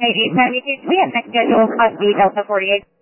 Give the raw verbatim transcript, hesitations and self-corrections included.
eight eight seven two, we have next schedule, Class B Delta forty-eight.